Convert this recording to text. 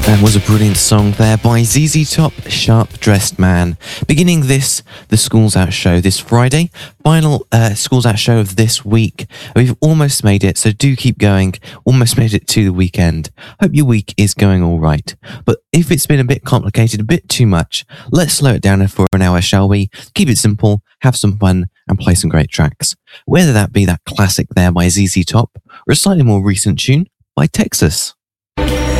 That was a brilliant song there by ZZ Top, Sharp Dressed Man. Beginning the Schools Out show this Friday, final Schools Out show of this week. We've almost made it, so do keep going. Almost made it to the weekend. Hope your week is going all right. But if it's been a bit complicated, a bit too much, let's slow it down for an hour, shall we? Keep it simple, have some fun, and play some great tracks. Whether that be that classic there by ZZ Top, or a slightly more recent tune by Texas.